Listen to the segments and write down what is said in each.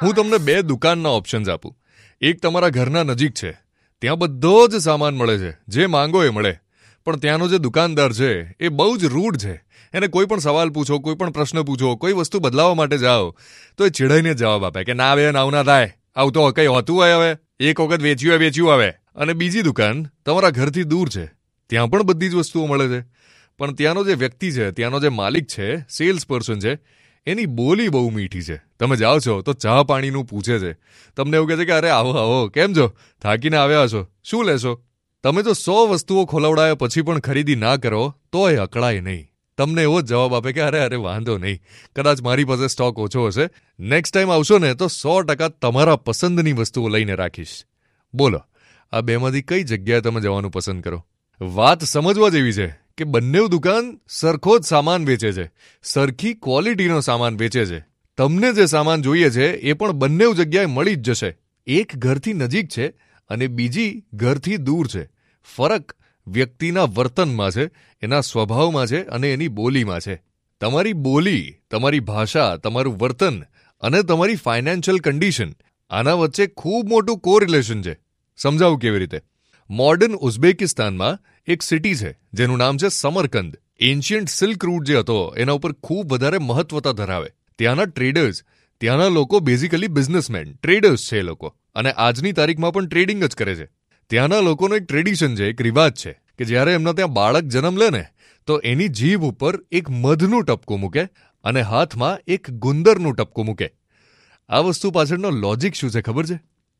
હું તમને 2 દુકાનના ઓપ્શન્સ આપું. એક તમારા ઘરના નજીક છે, ત્યાં બધો જ સામાન મળે છે, જે માંગો એ મળે. પણ ત્યાંનો જે દુકાનદાર છે એ બહુ જ રૂડ છે. એને કોઈ પણ સવાલ પૂછો, કોઈ પણ પ્રશ્ન પૂછો, કોઈ વસ્તુ બદલાવવા માટે જાઓ તો એ ચીડાઈને જવાબ આપે કે ના બે નાવ ના થાય, આવું તો કંઈ હોતું હોય. હવે એક વખત વેચ્યું આવે. અને બીજી દુકાન તમારા ઘરથી દૂર છે, ત્યાં પણ બધી જ વસ્તુઓ મળે છે, પણ ત્યાંનો જે વ્યક્તિ છે, ત્યાંનો જે માલિક છે, સેલ્સ પર્સન છે, એની બોલી બહુ મીઠી છે. તમે જાઓ છો તો ચા પાણીનું પૂછે છે, તમને એવું કહે છે કે અરે આવો કેમ છો, થાકીને આવ્યા છો, શું લેશો. તમે જો 100 વસ્તુઓ ખોલવડાયા પછી પણ ખરીદી ના કરો તો એ અકળાય નહીં. તમને એવો જ જવાબ આપે કે અરે વાંધો નહીં, કદાચ મારી પાસે સ્ટોક ઓછો હશે, નેક્સ્ટ ટાઈમ આવશો ને તો 100% તમારા પસંદની વસ્તુઓ લઈને રાખીશ. બોલો, આ બેમાંથી કઈ જગ્યાએ તમે જવાનું પસંદ કરો? વાત સમજવા જેવી છે કે બંને દુકાન સરખો જ સામાન વેચે છે, સરખી ક્વોલિટીનો સામાન વેચે છે. તમને જે સામાન જોઈએ છે એ પણ બંને જગ્યાએ મળી જ જશે. એક ઘરથી નજીક છે અને બીજી ઘરથી દૂર છે. ફરક વ્યક્તિના વર્તનમાં છે, એના સ્વભાવમાં છે અને એની બોલીમાં છે. તમારી બોલી, તમારી ભાષા, તમારું વર્તન અને તમારી ફાઇનાન્શિયલ કન્ડિશન, આના વચ્ચે ખૂબ મોટું કોરિલેશન છે. સમજાવું કેવી રીતે? મોડર્ન ઉઝબેકિસ્તાનમાં એક સિટી છે જેનું નામ છે સમરકંદ. એન્શિયન્ટ સિલ્ક રૂટ જે હતો એના ઉપર ખૂબ વધારે મહત્વતા ધરાવે. ત્યાંના ટ્રેડર્સ, ત્યાંના લોકો બેઝિકલી બિઝનેસમેન, ટ્રેડર્સ છે એ લોકો, અને આજની તારીખમાં પણ ટ્રેડિંગ જ કરે છે. ત્યાંના લોકોનો એક ટ્રેડિશન છે, એક રિવાજ છે કે જ્યારે એમના ત્યાં બાળક જન્મ લે ને તો એની જીભ ઉપર એક મધનું ટપકું મૂકે અને હાથમાં એક ગુંદરનું ટપકું મૂકે. આ વસ્તુ પાછળનો લોજિક શું છે ખબર છે?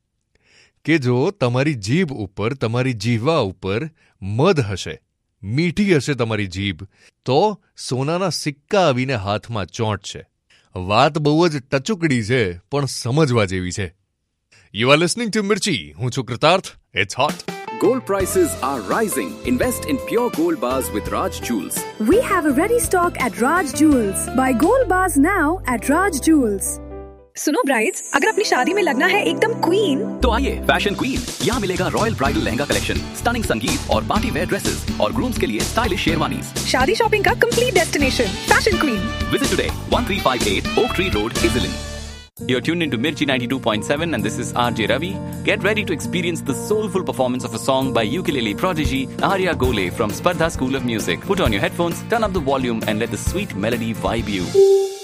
કે જો તમારી જીભ ઉપર, તમારી જીહવા ઉપર મધ હશે, મીઠી હશે તમારી જીભ, તો સોનાના સિક્કા આવીને હાથમાં ચોંટશે. વાત બહુ જ ટચુકડી છે પણ સમજવા જેવી છે. You are listening to Mirchi. હું છું કૃતાર્થ. It's hot. Gold prices are rising. Invest in pure gold bars with Raj Jewels. We have a ready stock at Raj Jewels. Buy gold bars now at Raj Jewels. सुनो brides, अगर अपनी शादी में लगना है एकदम क्वीन, तो आइए फैशन क्वीन. यहाँ मिलेगा royal bridal lehenga collection, stunning संगीत और पार्टी वेयर ड्रेसेस और ग्रूम्स के लिए स्टाइलिश शेरवानीज. शादी शॉपिंग का complete destination, fashion queen. Visit today, 1358 Oak Tree Road, Iselin. You're tuned into Mirchi 92.7 and this is RJ Ravi. Get ready to experience the soulful performance of a song by ukulele prodigy Arya Gole from Spardha School of Music. Put on your headphones, turn up the volume and let the sweet melody vibe you.